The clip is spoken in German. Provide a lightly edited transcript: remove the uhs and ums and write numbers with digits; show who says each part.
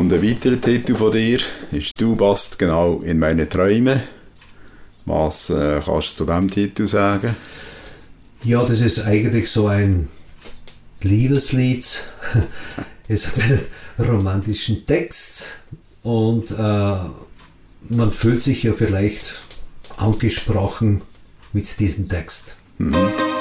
Speaker 1: Und ein weiterer Titel von dir ist «Du passt genau in meine Träume». Was kannst du zu diesem Titel sagen?
Speaker 2: Ja, das ist eigentlich so ein Liebeslied. Es hat einen romantischen Text und man fühlt sich ja vielleicht angesprochen mit diesem Text.
Speaker 1: Mhm.